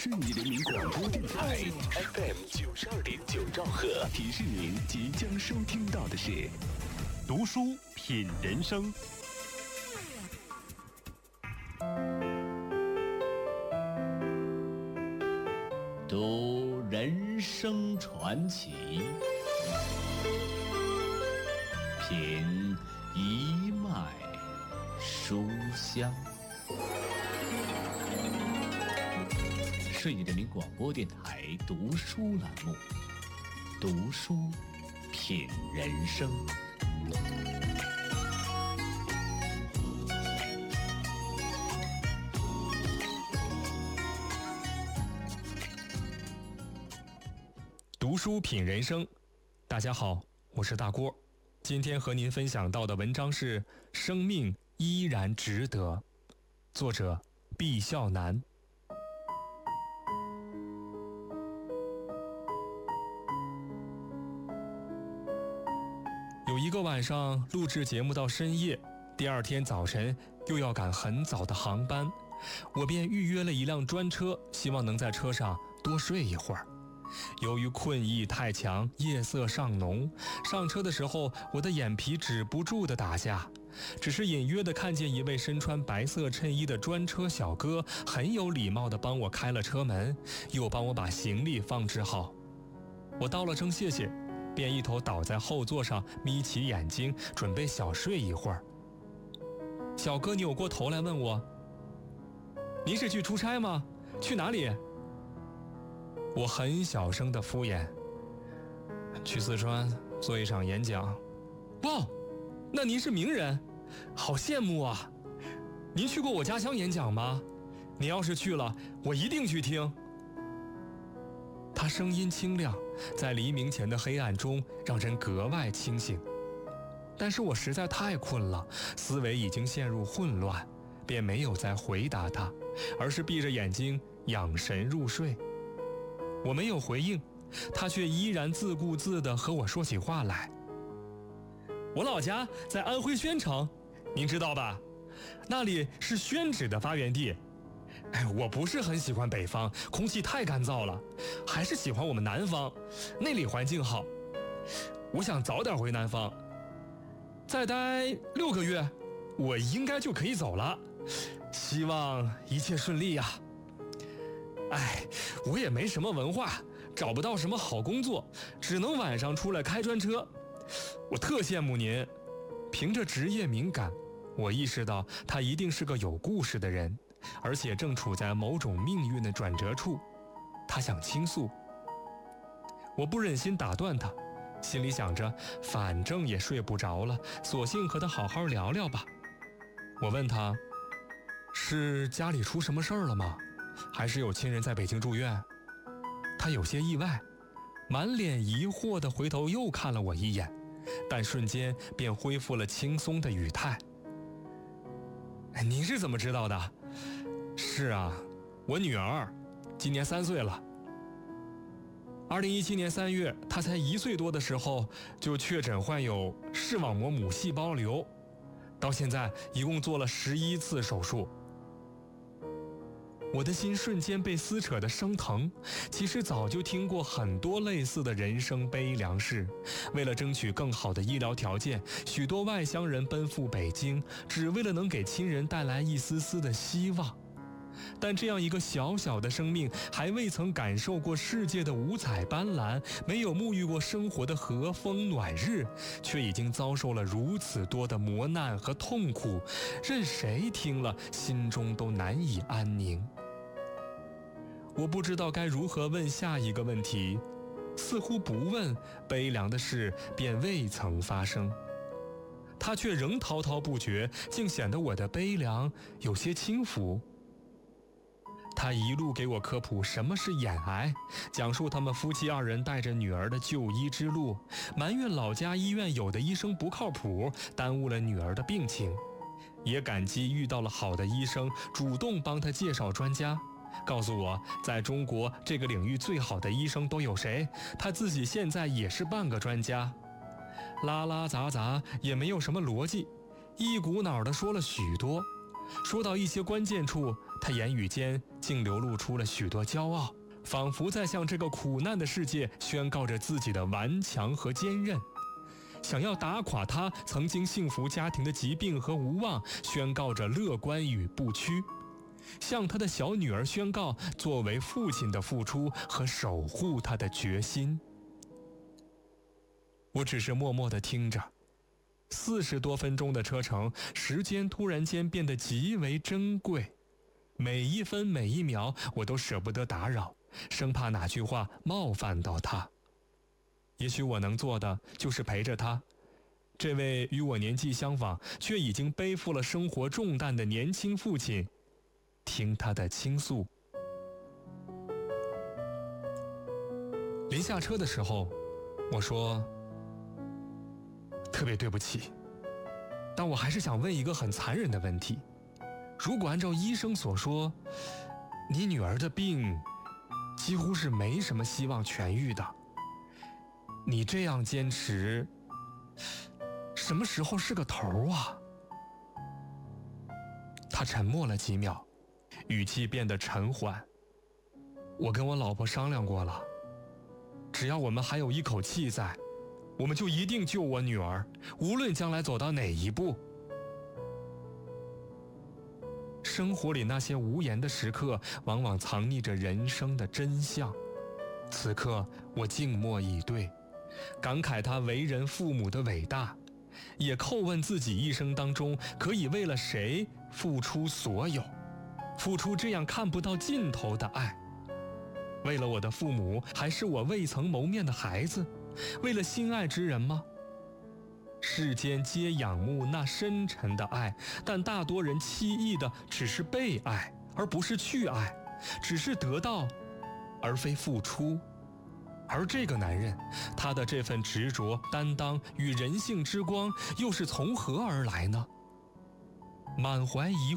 顺义人民广播电台 FM92.9兆赫，提示您即将收听到的是读书品人生。 读人生传奇，品一脉书香。顺义人民广播电台读书栏目，读书品人生。 读书品人生，大家好，我是大郭。今天和您分享到的文章是《生命依然值得》，作者毕孝南。有一个晚上录制节目到深夜，第二天早晨又要赶很早的航班，我便预约了一辆专车，希望能在车上多睡一会儿。由于困意太强，夜色尚浓，上车的时候我的眼皮止不住地打架，只是隐约地看见一位身穿白色衬衣的专车小哥很有礼貌地帮我开了车门，又帮我把行李放置好。我道了声谢谢，便一头倒在后座上，眯起眼睛准备小睡一会儿。小哥扭过头来问我：“您是去出差吗？去哪里？”我很小声的敷衍：“去四川做一场演讲。”哇，那您是名人，好羡慕啊！您去过我家乡演讲吗？您要是去了，我一定去听。他声音清亮，在黎明前的黑暗中让人格外清醒。但是我实在太困了，思维已经陷入混乱，便没有再回答他，而是闭着眼睛养神入睡。我没有回应，他却依然自顾自地和我说起话来。我老家在安徽宣城，您知道吧？那里是宣纸的发源地。我不是很喜欢北方，空气太干燥了，还是喜欢我们南方，那里环境好。我想早点回南方，再待6个月，我应该就可以走了。希望一切顺利呀。我也没什么文化，找不到什么好工作，只能晚上出来开专车。我特羡慕您。凭着职业敏感，我意识到他一定是个有故事的人，而且正处在某种命运的转折处。他想倾诉，我不忍心打断他，心里想着反正也睡不着了，索性和他好好聊聊吧。我问他：“是家里出什么事儿了吗？还是有亲人在北京住院？”他有些意外，满脸疑惑地回头又看了我一眼，但瞬间便恢复了轻松的语态。“您是怎么知道的？”“是啊，我女儿今年3岁了。2017年3月，她才1岁多的时候就确诊患有视网膜母细胞瘤，到现在一共做了11次手术。”我的心瞬间被撕扯得生疼。其实早就听过很多类似的人生悲凉事，为了争取更好的医疗条件，许多外乡人奔赴北京，只为了能给亲人带来一丝丝的希望。但这样一个小小的生命，还未曾感受过世界的五彩斑斓，没有沐浴过生活的和风暖日，却已经遭受了如此多的磨难和痛苦，任谁听了心中都难以安宁。我不知道该如何问下一个问题，似乎不问，悲凉的事便未曾发生。他却仍滔滔不绝，竟显得我的悲凉有些轻浮。他一路给我科普什么是眼癌，讲述他们夫妻2人带着女儿的就医之路，埋怨老家医院有的医生不靠谱，耽误了女儿的病情，也感激遇到了好的医生，主动帮他介绍专家，告诉我在中国这个领域最好的医生都有谁，他自己现在也是半个专家。拉拉杂杂也没有什么逻辑，一股脑地说了许多， 说到一些关键处，他言语间竟流露出了许多骄傲，仿佛在向这个苦难的世界宣告着自己的顽强和坚韧，想要打垮他曾经幸福家庭的疾病和无望，宣告着乐观与不屈，向他的小女儿宣告作为父亲的付出和守护她的决心。我只是默默地听着，40多分钟的车程，时间突然间变得极为珍贵，每一分每一秒我都舍不得打扰，生怕哪句话冒犯到他。也许我能做的就是陪着他，这位与我年纪相仿却已经背负了生活重担的年轻父亲，听他的倾诉。临下车的时候，我说：特别对不起，但我还是想问一个很残忍的问题。如果按照医生所说，你女儿的病几乎是没什么希望痊愈的，你这样坚持，什么时候是个头啊？他沉默了几秒，语气变得沉缓。我跟我老婆商量过了，只要我们还有一口气在，我们就一定救我女儿，无论将来走到哪一步。生活里那些无言的时刻，往往藏匿着人生的真相。此刻我静默以对，感慨他为人父母的伟大，也叩问自己一生当中可以为了谁付出所有，付出这样看不到尽头的爱。为了我的父母，还是我未曾谋面的孩子？为了心爱之人吗？世间皆仰慕那深沉的爱，但大多人期意的只是被爱，而不是去爱，只是得到，而非付出。而这个男人，他的这份执着、担当与人性之光，又是从何而来呢？满怀疑